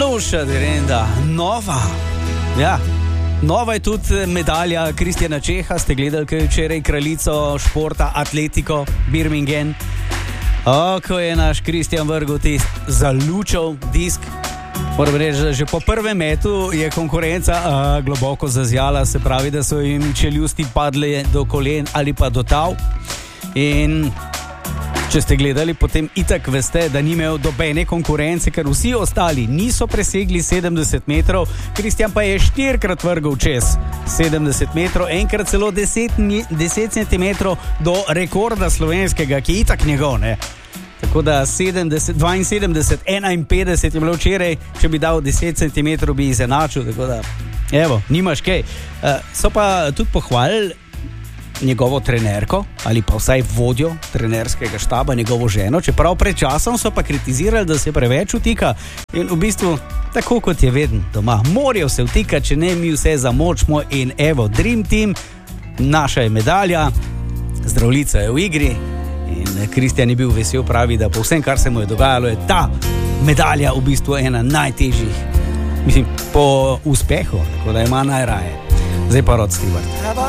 Nuša Direnda, nova. Ja, nova je tudi medalja Kristjana Čeha. Ste gledali, kaj je včeraj kraljico športa Atletiko Birmingham? Ko je naš Kristjan vrgel tist zalučal disk. Moram reči, da že po prvem metu je konkurenca globoko zazjala, se pravi, da so jim čeljusti padle do kolen ali pa do tav. In če ste gledali, potem itak veste, da ni imel dobene konkurence, ker vsi ostali niso presegli 70 metrov, Kristjan pa je 4-krat vrgel čez 70 metrov, enkrat celo 10 centimetrov do rekorda slovenskega, ki je itak njegov, ne. Tako da 72, 51 je bilo včeraj, če bi dal 10 centimetrov, bi izenačil, tako da, evo, nimaš kaj. So pa tudi pohvalili njegovo trenerko, ali pa vsaj vodjo trenerskega štaba, njegovo ženo, čeprav pred časom so pa kritizirali, da se preveč vtika in v bistvu, tako kot je vedno doma, morajo se vtika, če ne mi vse zamočimo in evo, Dream Team, naša je medalja, Zdravljica je v igri in Kristjan je bil vesel, pravi, da po vsem, kar se mu je dogajalo, je ta medalja v bistvu ena najtežjih, mislim, po uspehu, tako da ima najraje. Zdaj pa Rod Stewart.